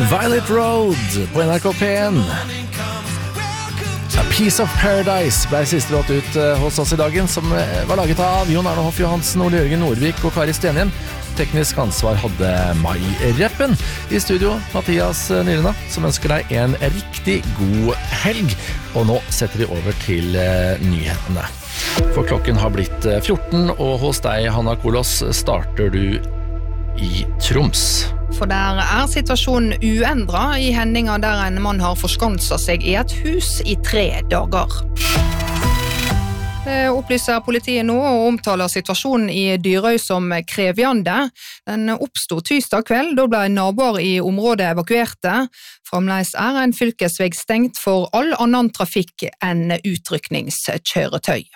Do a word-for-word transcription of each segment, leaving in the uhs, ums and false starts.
Violet Road på N R K P en. A Piece of Paradise ble siste låt ut hos oss i dagen, som var laget av Jon Arne Hoff Johansen, Ole Jørgen Nordvik og Kari Stenhjem. Teknisk ansvar hadde Mai Reppen. I studio Mathias Nyrena, som ønsker deg en riktig god helg. Og nå setter vi over til nyhetene. For klokken har blitt fjorten, og hos deg, Hanna Kolos, starter du i Troms. For der er situasjonen uendret i hendinga der en mann har forskanset seg i et hus i tre dager. Det opplyser politiet nå og omtaler situasjonen i Dyrøy som krevjande. Den oppstod tirsdag kveld, da ble naboer i området evakuerte. Fremdeles er en fylkesvei stengt for all annen trafikk enn utrykningskjøretøy.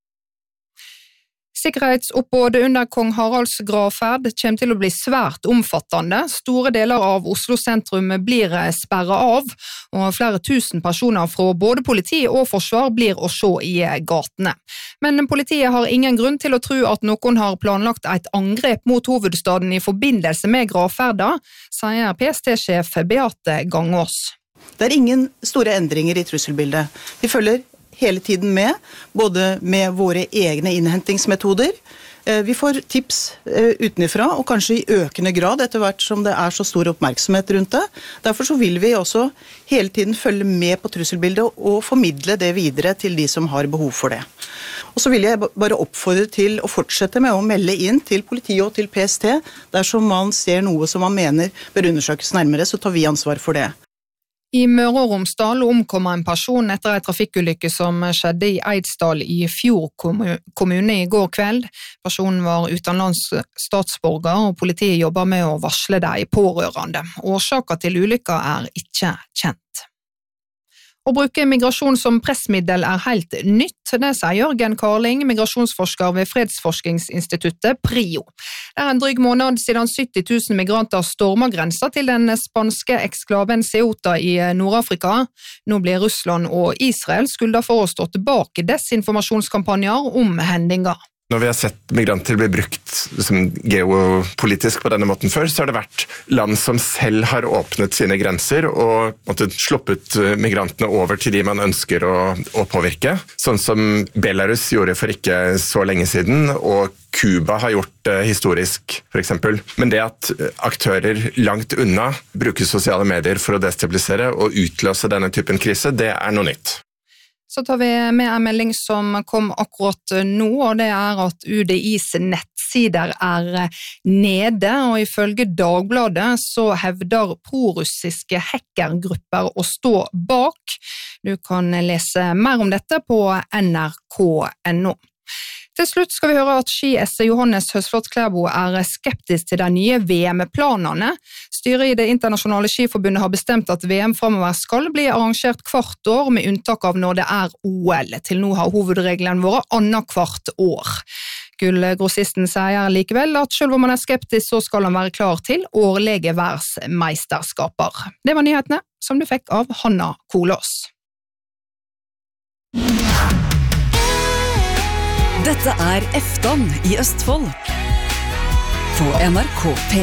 Sikkerhetsoppbådet under kong Haralds gravferd kommer til å bli svært omfattende. Store deler av Oslo sentrum blir sperret av, og flere tusen personer fra både politi og forsvar blir å se i gatene. Men politiet har ingen grunn til å tro at noen har planlagt et angrep mot hovedstaden i forbindelse med gravferda, sier P S T-sjef Beate Gangås. Det er ingen store endringer i trusselbildet. Vi følger hele tiden med, både med våre egne innhentingsmetoder. Vi får tips utenifra, og kanskje i økende grad etter hvert som det er så stor oppmerksomhet rundt det. Derfor så vil vi også hele tiden følge med på trusselbildet og formidle det videre til de som har behov for det. Og så vil jeg bare oppfordre til å fortsette med å melde inn til politiet og til P S T. Dersom man ser noe som man mener bør undersøkes nærmere, så tar vi ansvar for det. I Møre og Romsdal omkom en person etter en trafikkulykke som skjedde i Eidsdal i Fjord kommune i går kveld. Personen var utenlands statsborger, og politiet jobber med å varsle de pårørende. Årsaken til ulykka er ikke kjent. Å bruke migrasjon som pressmiddel er helt nytt, det sier Jørgen Karling, migrasjonsforsker ved Fredsforskningsinstituttet PRIO. Det er en dryg måned siden sytti tusen migranter stormer grensa til den spanske eksklaven Ceuta i Nord-Afrika. Nå blir Russland og Israel skyldet for å stå tilbake desinformasjonskampanjer om hendinga. Når vi har sett migranter bli brukt som geopolitisk på denne måten før, så har det vært land som selv har åpnet sine grenser og måtte sluppet migrantene over til de man ønsker å, å påvirke. Sånn som Belarus gjorde for ikke så lenge siden, og Kuba har gjort det historisk, for eksempel. Men det at aktører langt unna bruker sosiale medier for å destabilisere og utløse denne typen krise, det er noe nytt. Så tar vi med en melding som kom akkurat nå, og det er at U D I's nettsider er nede, og ifølge Dagbladet så hevder prorussiske hackergrupper å stå bak. Du kan lese mer om dette på N R K punktum N O. Til slutt skal vi høre at ski-S Johannes Høsflot Klæbo er skeptisk til de nye V M-planene. Styret i det internasjonale skiforbundet har bestemt at V M fremover skal bli arrangert hvert år, med unntak av når det er O L. Til nå har hovedregelen vært annet hvert år. Gullgrossisten sier likevel at selv om man er skeptisk, så skal han være klar til årlige verdensmeisterskaper. Det var nyhetene som du fikk av Hanna Kolås. Dette er Eftan i Østfold på N R K P